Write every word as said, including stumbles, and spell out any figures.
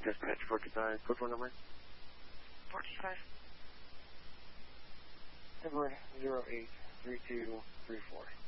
Dispatch four two five, code phone number? four two five. Number zero eight three two three four.